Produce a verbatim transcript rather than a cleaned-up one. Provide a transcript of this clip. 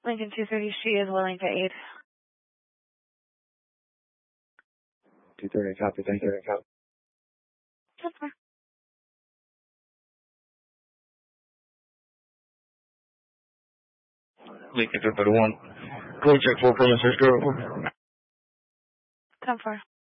Lincoln two thirty, she is willing to aid. two thirty, copy, thank you. Copy. That's fine. Lincoln two thirty-one. Go check for premises, girl. Come for.